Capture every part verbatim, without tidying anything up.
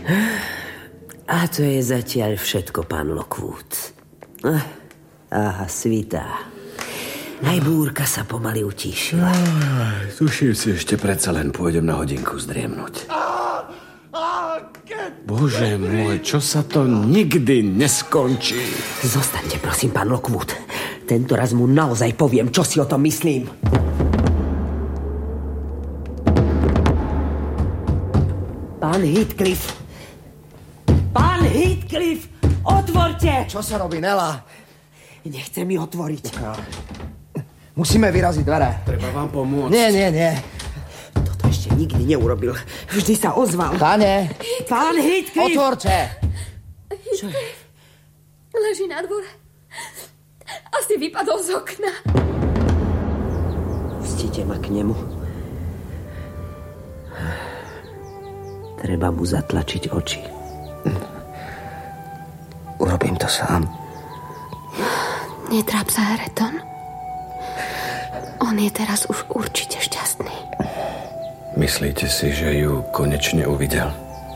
A to je zatiaľ všetko, pán Lockwood. Aha, svitá. Aj búrka sa pomaly utíšila. Tuším si, ešte predsa len pôjdem na hodinku zdriemnúť. Bože môj, čo sa to nikdy neskončí? Zostaňte, prosím, pán Lockwood. Tento raz mu naozaj poviem, čo si o tom myslím. Pán Heathcliff! Pán Heathcliff! Otvorte! Čo sa robí, Nela? Nechce mi otvoriť. Musíme vyraziť dvere. Treba vám pomôcť. Nie, nie, nie. Toto ešte nikdy neurobil. Vždy sa ozval. Pane! Pán Heathcliff! Otvorte! Heathcliff leží na dvore. Asi vypadol z okna. Pustite ma k nemu. Treba mu zatlačiť oči. Urobím to sám. Netráp sa, Hareton. On je teraz už určite šťastný. Myslíte si, že ju konečne uvidel?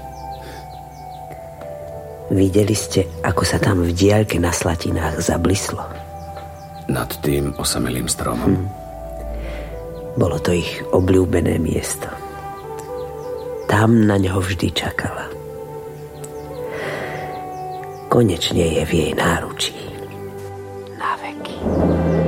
Videli ste, ako sa tam v diaľke na slatinách zablislo? Nad tým osamelým stromom? Hm. Bolo to ich obľúbené miesto. Tam na ňoho vždy čakala. Konečne je v jej náručí.